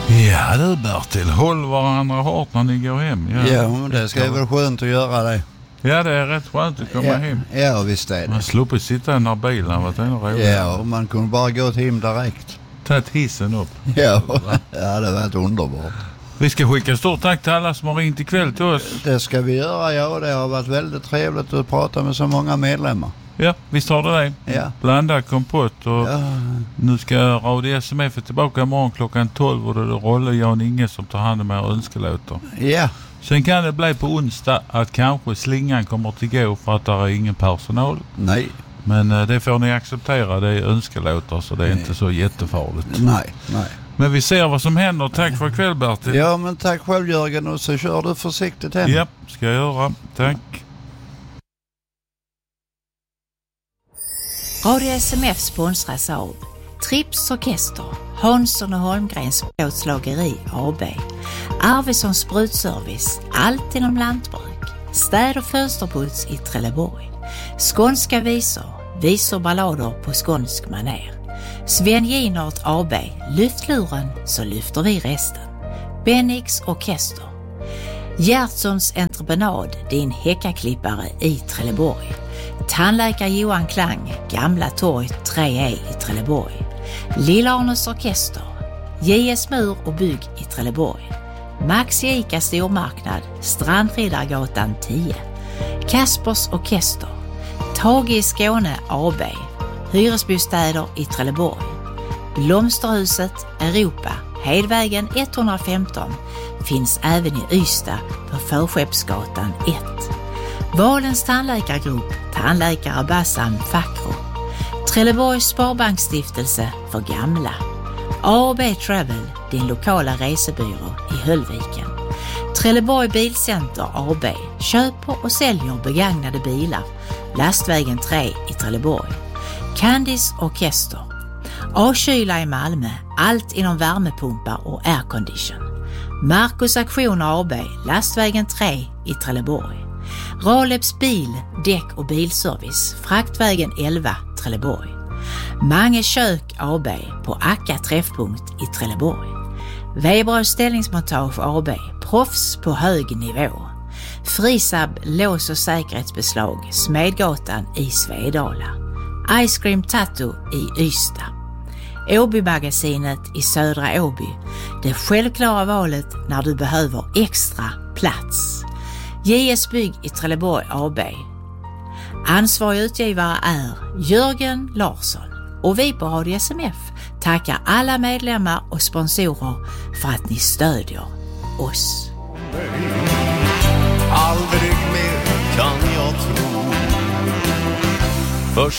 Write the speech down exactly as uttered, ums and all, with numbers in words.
Ja du Bertil, håll varandra hårt när ni går hem. Ja, ja men det ska väl skönt att göra det. Ja, det är rätt skönt att komma ja, hem. Ja, visst är det. Man slipper sitta i den här bilen, vad det är roligt. Ja, och man kunde bara gå till hem direkt. Tagit hissen upp. Ja, ja, det var ett underbart. Vi ska skicka stort tack till alla som har ringt ikväll till oss. Det ska vi göra, ja. Det har varit väldigt trevligt att prata med så många medlemmar. Ja, visst har det det. Ja. Blanda kompott och ja. Nu ska Radio S M F tillbaka imorgon klockan tolv och då är det Rolle Jan Inge som tar hand om er önskelåter. Ja. Sen kan det bli på onsdag att kanske slingan kommer till gå för att det är ingen personal. Nej. Men eh, det får ni acceptera, det är önskelåter så det är nej. Inte så jättefarligt. Nej, nej. Men vi ser vad som händer. Tack för ikväll Bertil. Ja, men tack själv Jörgen och så kör du försiktigt hem. Ja, ska jag göra. Tack. Radio S M F sponsras av Trips Orkester, Hansson och Holmgrens plåtslageri A B, Arvidsson Sprutservice, allt inom lantbruk, städ- och fönsterputs i Trelleborg, skånska visor, visor ballader på skånsk maner, Sven Ginart A B, lyftluren så lyfter vi resten, Bennix Orkester, Gertsons entreprenad, din häckaklippare i Trelleborg, tandläkare Johan Klang, Gamla torg tre E i Trelleborg, Lilla Arnes Orkester, J S Mur och bygg i Trelleborg, Max Ica stormarknad, Strandriddargatan tio, Kaspers Orkester, Tage i Skåne A B, hyresbostäder i Trelleborg, Blomsterhuset Europa, Hedvägen etthundrafemton, finns även i Ystad på Förskeppsgatan ett. Valens tandläkargrupp, tandläkare Bassam Fakro, Trelleborgs Sparbanksstiftelse för gamla, A och B Travel, din lokala resebyrå i Höllviken, Trelleborg Bilcenter A B, köper och säljer begagnade bilar, Lastvägen tre i Trelleborg, Candice Orkester, A-kyla i Malmö, allt inom värmepumpar och aircondition, Marcus Aktion A B, Lastvägen tre i Trelleborg, Raleps bil, däck och bilservice, Fraktvägen elva, Trelleborg, Mange kök A B på Akka träffpunkt i Trelleborg, Weber ställningsmontage A B, proffs på hög nivå, Frisab lås- och säkerhetsbeslag, Smedgatan i Svedala, Ice Cream Tattoo i Ystad, Åby-magasinet i Södra Åby, det självklara valet när du behöver extra plats, J S Bygg i Trelleborg A B. Ansvarig utgivare är Jörgen Larsson och vi på Radio S M F tackar alla medlemmar och sponsorer för att ni stödjer oss. Aldrig mer kan jag tro. Först